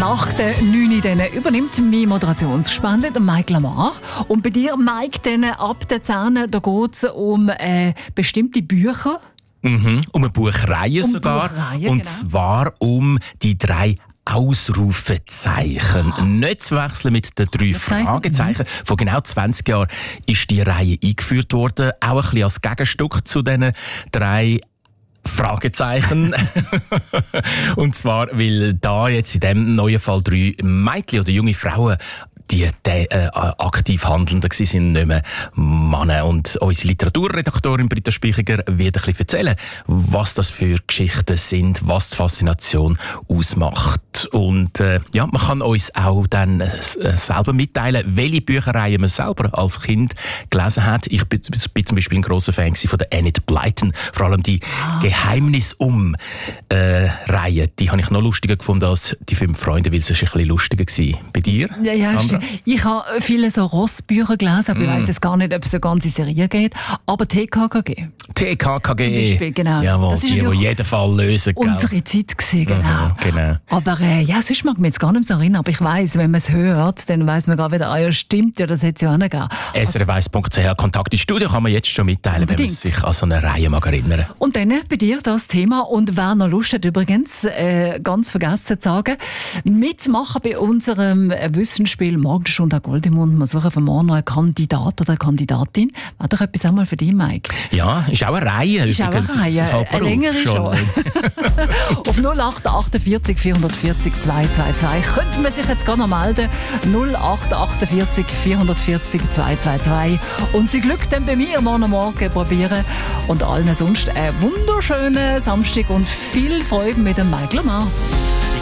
Nach der 9 dann übernimmt mein Moderationsgespann, der Mike Lamar. Und bei dir, Mike, dann ab der 10, da geht es um bestimmte Bücher. Um eine Buchreihe sogar. Buchreihe, und genau. zwar um die 3 Ausrufezeichen. Nicht zu wechseln mit den 3 Fragezeichen. Vor genau 20 Jahren ist die Reihe eingeführt worden. Auch ein bisschen als Gegenstück zu diesen 3 Fragezeichen. Und zwar, weil da jetzt in diesem neuen Fall 3 Mädchen oder junge Frauen die aktiv Handelnden waren, nicht mehr Männer. Und unsere Literaturredaktorin Britta Spichiger wird ein bisschen erzählen, was das für Geschichten sind, was die Faszination ausmacht. Und man kann uns auch dann selber mitteilen, welche Bücherreihen man selber als Kind gelesen hat. Ich bin zum Beispiel ein grosser Fan von der Enid Blyton. Vor allem die Geheimnis-Reihe, die habe ich noch lustiger gefunden als die 5 Freunde, weil es ein bisschen lustiger war. Bei dir? Ja, stimmt. Ich habe viele so Rossbücher gelesen, aber ich weiss jetzt gar nicht, ob es eine ganze Serie geht. Aber TKKG. TKKG. Zum Beispiel, genau. Jawohl, das ist die jeden Fall lösen. Unsere Zeit gewesen, genau. Genau. Aber sonst mag ich mich jetzt gar nicht mehr so erinnern. Aber ich weiss, wenn man es hört, dann weiss man gar wieder, ja stimmt, ja, das hätte es ja auch nicht gegeben. srfweiss.ch Kontakt ins Studio kann man jetzt schon mitteilen, Unbedingt. wenn man sich an so eine Reihe mag erinnern. Und dann bei dir das Thema. Und wer noch Lust hat übrigens, ganz vergessen zu sagen, mitmachen bei unserem Wissensspiel Morgenstunde Goldemund. Wir suchen von morgen noch einen Kandidat oder eine Kandidatin. Wäre doch etwas einmal für dich, Mike? Ja, ist auch eine Reihe. Ist übrigens. auch eine Reihe. Eine längere schon. Auf 0848 440 222 könnte man sich jetzt gerne noch melden. 0848 440 222 und Sie Glück dann bei mir morgen probieren. Und allen sonst einen wunderschönen Samstag und viel Freude mit dem Mike Lamar.